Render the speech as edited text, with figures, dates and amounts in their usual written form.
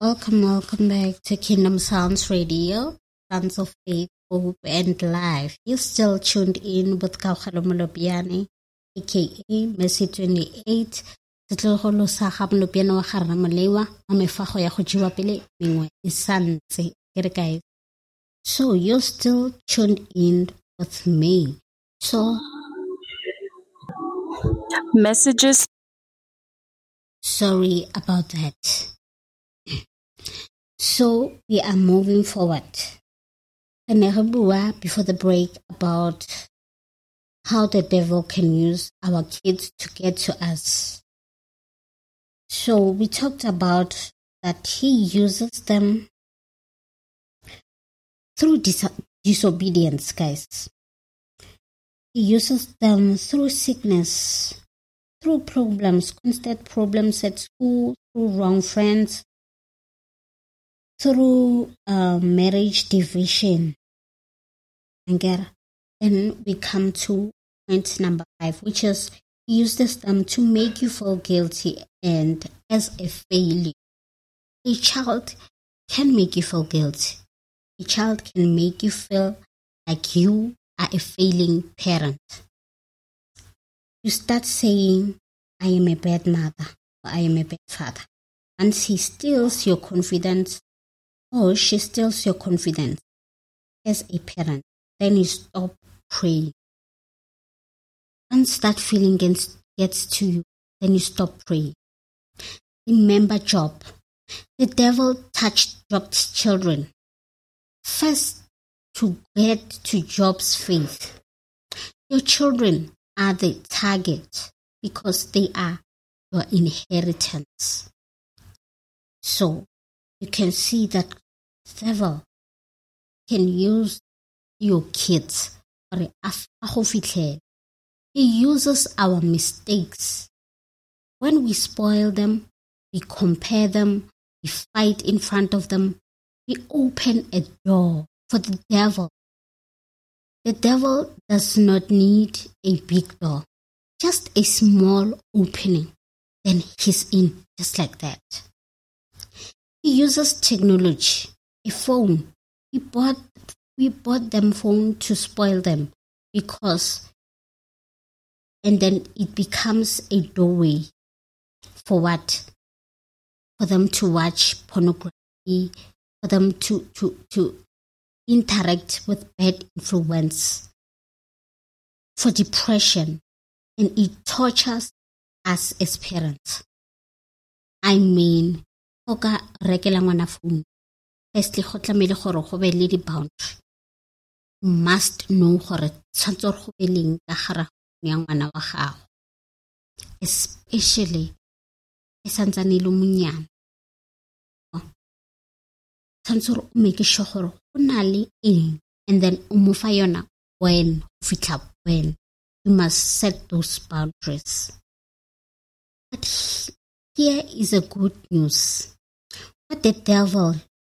Welcome back to Kingdom Sounds Radio, Sons of Faith, Hope, and Life. You're still tuned in with Kaukalo Molopiane, aka Mercy 28. Setlogolo sa ga Molopiane wa Garra Molewa, a mefago ya go jiwa pele mengwe e santse. Guys. So you're still tuned in with me. So messages. Sorry about that. So we are moving forward. Before the break about how the devil can use our kids to get to us. So we talked about that he uses them through disobedience, guys. He uses them through sickness, through problems, constant problems at school, through wrong friends, through marriage division. And then we come to point number 5, which is he uses them to make you feel guilty and as a failure. A child can make you feel guilty. A child can make you feel like you are a failing parent. You start saying, I am a bad mother, or I am a bad father. Once he steals your confidence, or she steals your confidence as a parent, then you stop praying. Once that feeling gets to you, then you stop praying. Remember Job. The devil touched Job's children. First, to get to Job's faith. Your children are the target because they are your inheritance. So, you can see that the devil can use your kids. He uses our mistakes. When we spoil them, we compare them, we fight in front of them, we open a door for the devil. The devil does not need a big door, just a small opening. Then he's in, just like that. He uses technology, a phone. We bought them phone to spoil them and then it becomes a doorway for what? For them to watch pornography, for them to interact with bad influence, for depression, and it tortures us as parents. I mean, oka rekela ngwana phone. Firstly, go tlamele gore go be le di-boundary. You must know gore tshwantse go be leng ka gare ya ngwana wa gago. Especially e santsane le monyana. Tshwantse gore o make sure gore go na le eng, and then o mo fa yona when go fitlha when. You must set those boundaries. But here is a good news. What the devil